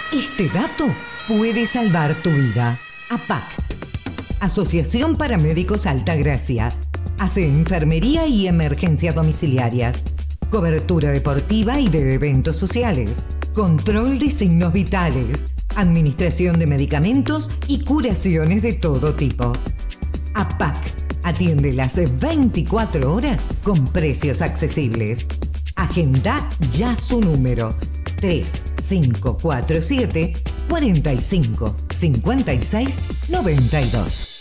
Este dato puede salvar tu vida. APAC, Asociación Paramédicos Altagracia. Hace enfermería y emergencias domiciliarias, cobertura deportiva y de eventos sociales, control de signos vitales, administración de medicamentos y curaciones de todo tipo. APAC atiende las 24 horas con precios accesibles. Agenda ya su número 3547 45 56 92.